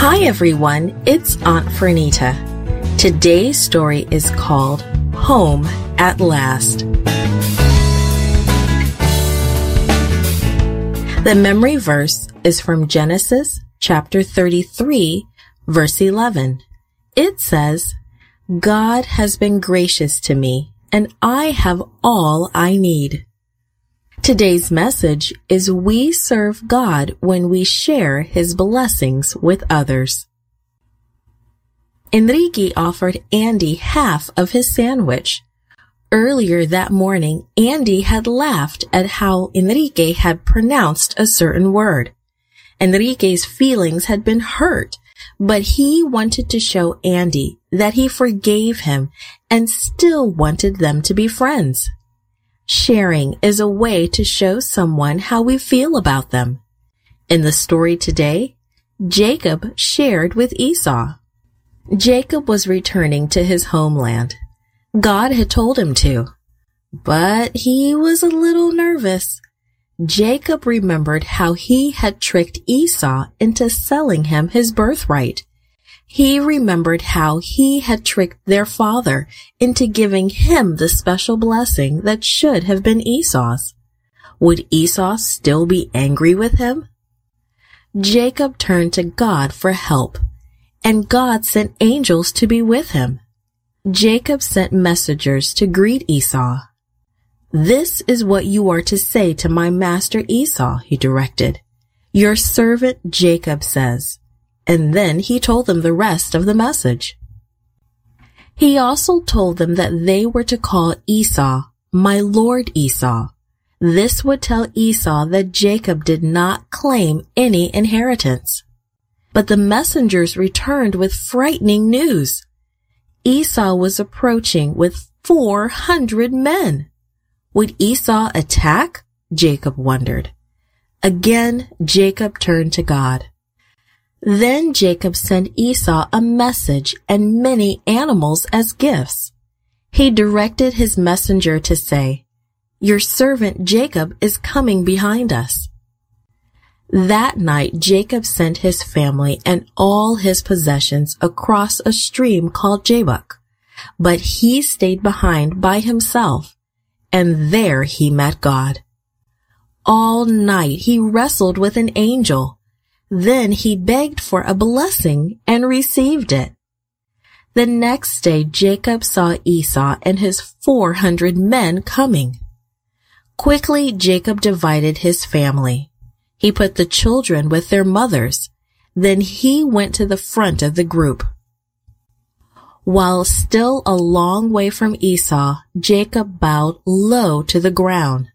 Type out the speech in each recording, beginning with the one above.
Hi everyone, it's Aunt Fernita. Today's story is called Home at Last. The memory verse is from Genesis chapter 33, verse 11. It says, God has been gracious to me, and I have all I need. Today's message is we serve God when we share His blessings with others. Enrique offered Andy half of his sandwich. Earlier that morning, Andy had laughed at how Enrique had pronounced a certain word. Enrique's feelings had been hurt, but he wanted to show Andy that he forgave him and still wanted them to be friends. Sharing is a way to show someone how we feel about them. In the story today, Jacob shared with Esau. Jacob was returning to his homeland. God had told him to, but he was a little nervous. Jacob remembered how he had tricked Esau into selling him his birthright. He remembered how he had tricked their father into giving him the special blessing that should have been Esau's. Would Esau still be angry with him? Jacob turned to God for help, and God sent angels to be with him. Jacob sent messengers to greet Esau. This is what you are to say to my master Esau, he directed. Your servant Jacob says. And then he told them the rest of the message. He also told them that they were to call Esau, my lord Esau. This would tell Esau that Jacob did not claim any inheritance. But the messengers returned with frightening news. Esau was approaching with 400 men. Would Esau attack? Jacob wondered. Again, Jacob turned to God. Then Jacob sent Esau a message and many animals as gifts. He directed his messenger to say, Your servant Jacob is coming behind us. That night Jacob sent his family and all his possessions across a stream called Jabbok, but he stayed behind by himself, and there he met God. All night he wrestled with an angel. Then he begged for a blessing and received it. The next day Jacob saw Esau and his 400 men coming. Quickly Jacob divided his family. He put the children with their mothers. Then he went to the front of the group. While still a long way from Esau, Jacob bowed low to the ground.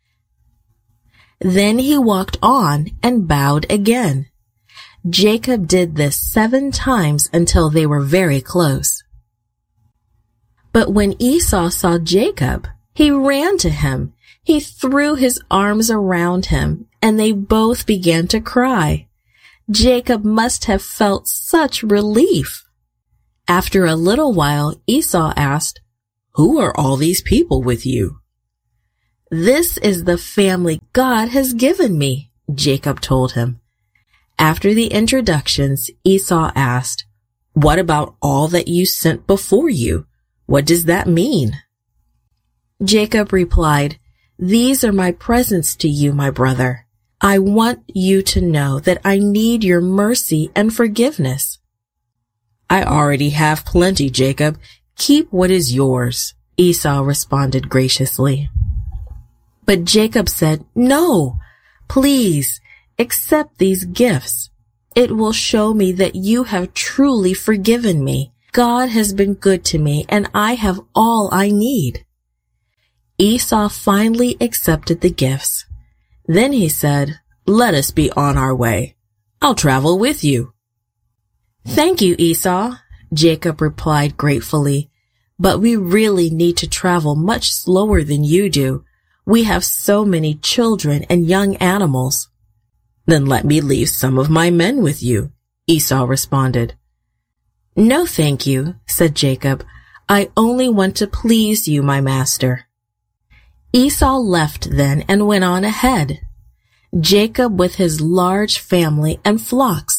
Then he walked on and bowed again. Jacob did this 7 times until they were very close. But when Esau saw Jacob, he ran to him. He threw his arms around him, and they both began to cry. Jacob must have felt such relief. After a little while, Esau asked, Who are all these people with you? This is the family God has given me, Jacob told him. After the introductions, Esau asked, What about all that you sent before you? What does that mean? Jacob replied, These are my presents to you, my brother. I want you to know that I need your mercy and forgiveness. I already have plenty, Jacob. Keep what is yours, Esau responded graciously. But Jacob said, No, please, accept these gifts. It will show me that you have truly forgiven me. God has been good to me, and I have all I need. Esau finally accepted the gifts. Then he said, Let us be on our way. I'll travel with you. Thank you, Esau, Jacob replied gratefully. But we really need to travel much slower than you do. We have so many children and young animals. Then let me leave some of my men with you, Esau responded. No, thank you, said Jacob. I only want to please you, my master. Esau left then and went on ahead. Jacob with his large family and flocks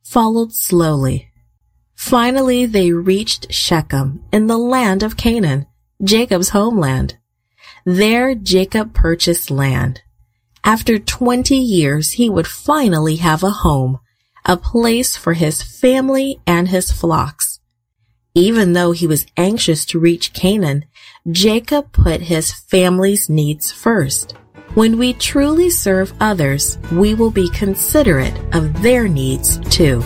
followed slowly. Finally, they reached Shechem in the land of Canaan, Jacob's homeland. There, Jacob purchased land. After 20 years, he would finally have a home, a place for his family and his flocks. Even though he was anxious to reach Canaan, Jacob put his family's needs first. When we truly serve others, we will be considerate of their needs too.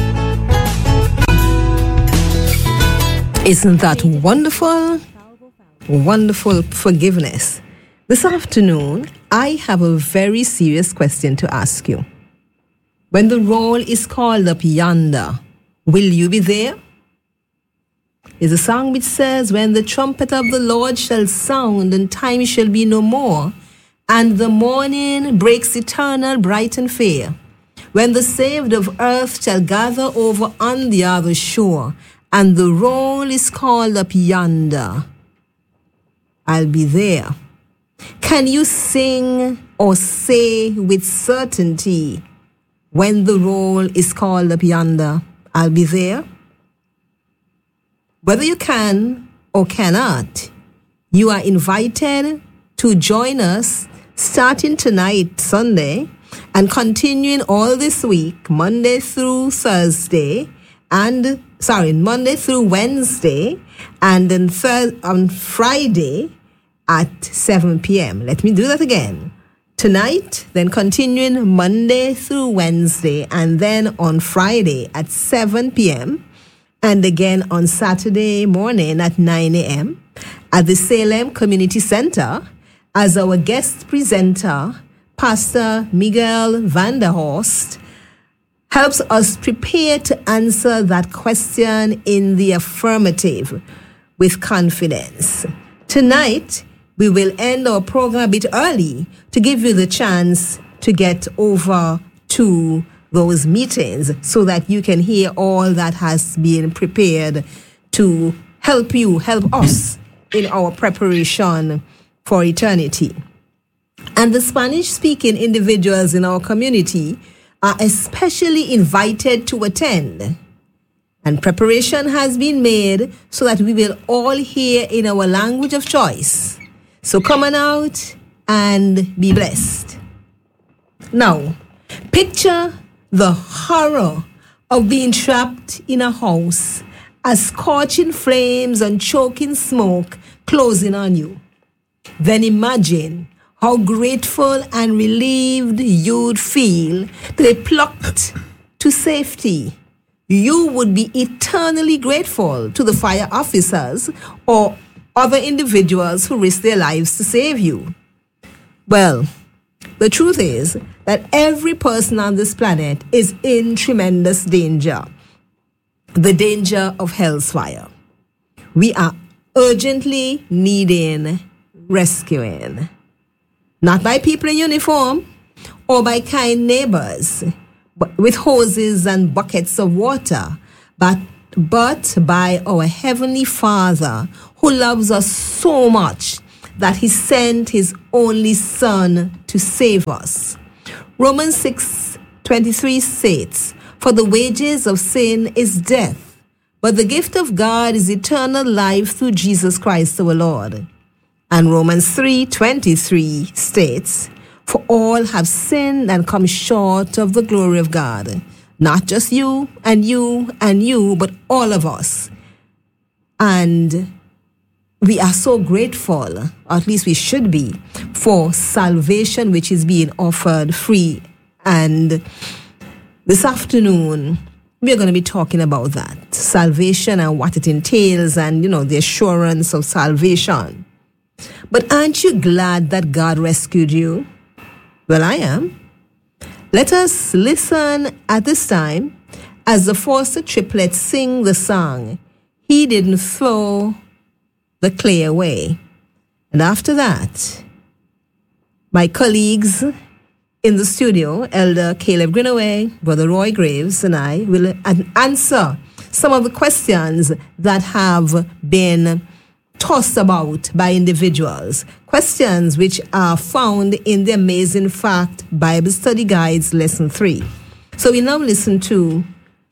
Isn't that wonderful? Wonderful forgiveness. This afternoon, I have a very serious question to ask you. When the roll is called up yonder, will you be there? There's a song which says, when the trumpet of the Lord shall sound and time shall be no more, and the morning breaks eternal, bright and fair, when the saved of earth shall gather over on the other shore, and the roll is called up yonder, I'll be there. Can you sing or say with certainty, when the roll is called up yonder, I'll be there? Whether you can or cannot, you are invited to join us starting tonight, Sunday, and continuing all this week, Monday through Wednesday, and then on Friday at 7 p.m. Let me do that again. Tonight, then continuing Monday through Wednesday, and then on Friday at 7 p.m., and again on Saturday morning at 9 a.m. at the Salem Community Center as our guest presenter, Pastor Miguel Vanderhorst, helps us prepare to answer that question in the affirmative with confidence. Tonight, we will end our program a bit early to give you the chance to get over to those meetings so that you can hear all that has been prepared to help us in our preparation for eternity. And the Spanish-speaking individuals in our community are especially invited to attend. And preparation has been made so that we will all hear in our language of choice. So come on out and be blessed. Now, picture the horror of being trapped in a house as scorching flames and choking smoke closing on you. Then imagine how grateful and relieved you'd feel to be plucked to safety. You would be eternally grateful to the fire officers or other individuals who risked their lives to save you. Well, the truth is that every person on this planet is in tremendous danger. The danger of hell's fire. We are urgently needing rescuing. Not by people in uniform or by kind neighbors, but with hoses and buckets of water, but by our Heavenly Father who loves us so much that He sent His only Son to save us. Romans 6:23 states, "For the wages of sin is death, but the gift of God is eternal life through Jesus Christ our Lord." And Romans 3:23 states, "For all have sinned and come short of the glory of God." Not just you and you and you, but all of us. And we are so grateful, or at least we should be, for salvation which is being offered free. And this afternoon, we're going to be talking about that. Salvation and what it entails and, the assurance of salvation. But aren't you glad that God rescued you? Well, I am. Let us listen at this time as the Foster triplets sing the song, "He Didn't Throw the Clay Away." And after that, my colleagues in the studio, Elder Caleb Greenaway, Brother Roy Graves, and I will answer some of the questions that have been tossed about by individuals, questions which are found in the Amazing Fact Bible Study Guides Lesson 3. So we now listen to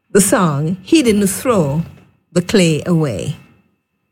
the song, He Didn't Throw the Clay Away.